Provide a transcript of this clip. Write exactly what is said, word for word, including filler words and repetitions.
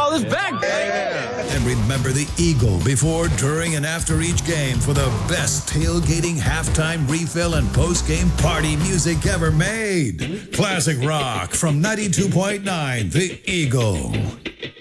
call this back. And remember the Eagle before, during, and after each game for the best tailgating, halftime refill, and post-game party music ever made. Classic rock from ninety-two point nine, The Eagle.